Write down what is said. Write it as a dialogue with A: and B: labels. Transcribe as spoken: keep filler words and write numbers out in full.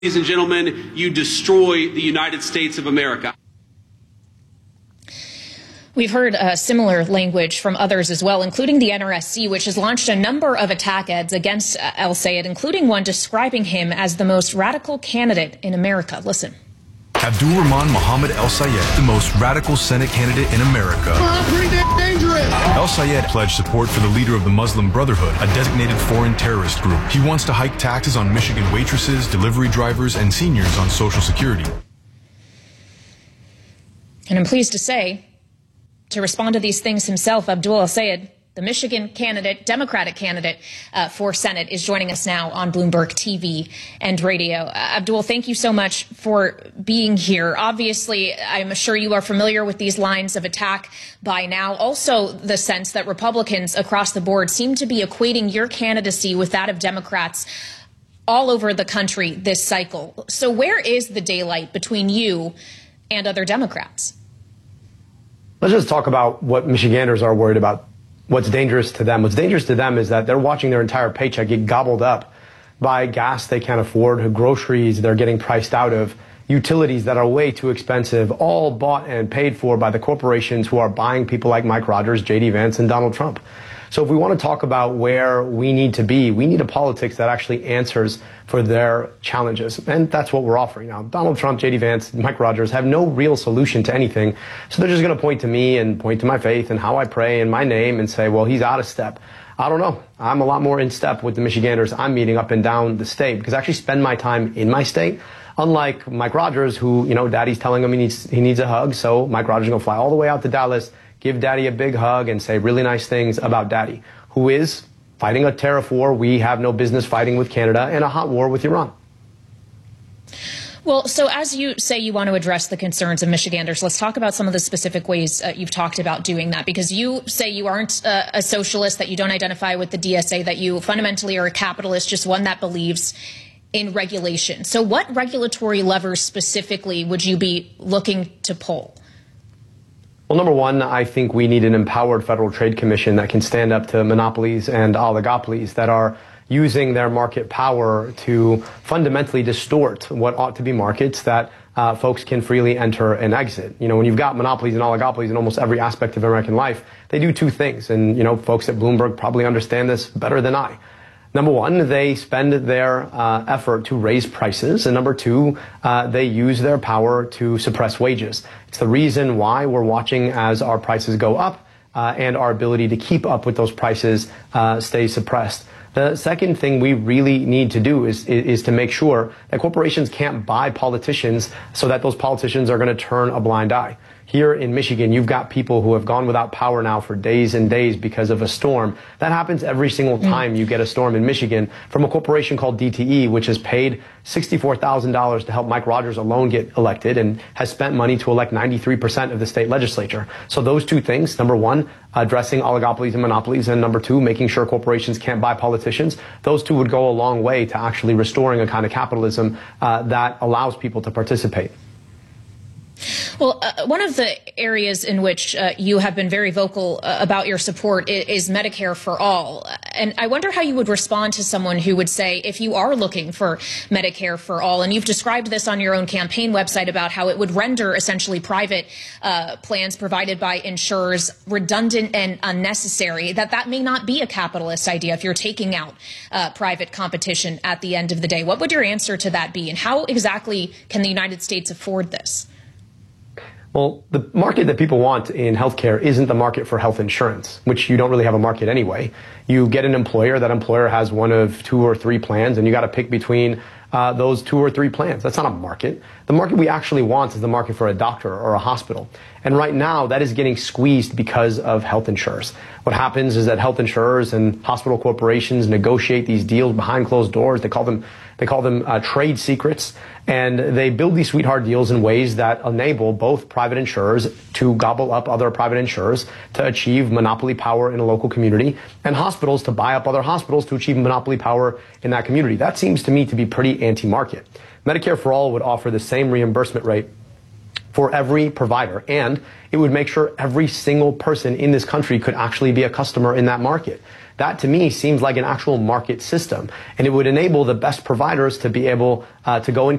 A: Ladies and gentlemen, you destroy the United States of America.
B: We've heard uh, similar language from others as well, including the N R S C, which has launched a number of attack ads against uh, El-Sayed, including one describing him as the most radical candidate in America. Listen.
C: Abdul-Rahman Mohammed El-Sayed, the most radical Senate candidate in America. El-Sayed pledged support for the leader of the Muslim Brotherhood, a designated foreign terrorist group. He wants to hike taxes on Michigan waitresses, delivery drivers, and seniors on Social Security.
B: And I'm pleased to say, to respond to these things himself, Abdul El-Sayed, the Michigan candidate, Democratic candidate uh, for Senate, is joining us now on Bloomberg T V and radio. Uh, Abdul, thank you so much for being here. Obviously, I'm sure you are familiar with these lines of attack by now. Also, the sense that Republicans across the board seem to be equating your candidacy with that of Democrats all over the country this cycle. So where is the daylight between you and other Democrats?
D: Let's just talk about what Michiganders are worried about. What's dangerous to them? What's dangerous to them is that they're watching their entire paycheck get gobbled up by gas they can't afford, groceries they're getting priced out of, utilities that are way too expensive, all bought and paid for by the corporations who are buying people like Mike Rogers, J D Vance, and Donald Trump. So if we want to talk about where we need to be, we need a politics that actually answers for their challenges. And that's what we're offering now. Donald Trump, J D Vance, Mike Rogers have no real solution to anything. So they're just going to point to me and point to my faith and how I pray and my name and say, well, he's out of step. I don't know. I'm a lot more in step with the Michiganders I'm meeting up and down the state because I actually spend my time in my state. Unlike Mike Rogers, who, you know, daddy's telling him he needs, he needs a hug. So Mike Rogers is going to fly all the way out to Dallas, give daddy a big hug and say really nice things about daddy, who is fighting a tariff war we have no business fighting with Canada and a hot war with Iran.
B: Well, so as you say you want to address the concerns of Michiganders, let's talk about some of the specific ways uh, you've talked about doing that, because you say you aren't uh, a socialist, that you don't identify with the D S A, that you fundamentally are a capitalist, just one that believes in regulation. So what regulatory levers specifically would you be looking to pull?
D: Well, number one, I think we need an empowered Federal Trade Commission that can stand up to monopolies and oligopolies that are using their market power to fundamentally distort what ought to be markets that uh, folks can freely enter and exit. You know, when you've got monopolies and oligopolies in almost every aspect of American life, they do two things. And, you know, folks at Bloomberg probably understand this better than I. Number one, they spend their uh, effort to raise prices. And number two, uh, they use their power to suppress wages. It's the reason why we're watching as our prices go up uh, and our ability to keep up with those prices uh, stays suppressed. The second thing we really need to do is, is, is to make sure that corporations can't buy politicians so that those politicians are going to turn a blind eye. Here in Michigan, you've got people who have gone without power now for days and days because of a storm. That happens every single time you get a storm in Michigan from a corporation called D T E, which has paid sixty-four thousand dollars to help Mike Rogers alone get elected and has spent money to elect ninety-three percent of the state legislature. So those two things, number one, addressing oligopolies and monopolies, and number two, making sure corporations can't buy politicians, those two would go a long way to actually restoring a kind of capitalism uh, that allows people to participate.
B: Well, uh, one of the areas in which uh, you have been very vocal uh, about your support is, is Medicare for all. And I wonder how you would respond to someone who would say, if you are looking for Medicare for all, and you've described this on your own campaign website about how it would render essentially private uh, plans provided by insurers redundant and unnecessary, that that may not be a capitalist idea if you're taking out uh, private competition at the end of the day. What would your answer to that be? And how exactly can the United States afford this?
D: Well, the market that people want in healthcare isn't the market for health insurance, which you don't really have a market anyway. You get an employer, that employer has one of two or three plans, and you got to pick between uh, those two or three plans. That's not a market. The market we actually want is the market for a doctor or a hospital. And right now, that is getting squeezed because of health insurers. What happens is that health insurers and hospital corporations negotiate these deals behind closed doors. They call them They call them uh, trade secrets, and they build these sweetheart deals in ways that enable both private insurers to gobble up other private insurers to achieve monopoly power in a local community, and hospitals to buy up other hospitals to achieve monopoly power in that community. That seems to me to be pretty anti-market. Medicare for All would offer the same reimbursement rate for every provider, and it would make sure every single person in this country could actually be a customer in that market. That, to me, seems like an actual market system, and it would enable the best providers to be able uh, to go and